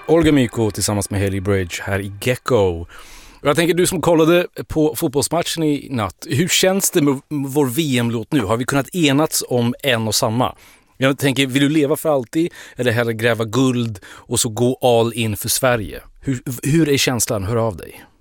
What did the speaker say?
Olga Myko tillsammans med Haley Bridge här i Gecko. Jag tänker, du som kollade på fotbollsmatchen i natt, hur känns det med vår VM-låt nu? Har vi kunnat enats om en och samma? Jag tänker, vill du leva för alltid eller hellre gräva guld och så gå all in för Sverige? Hur är känslan? Hör av dig.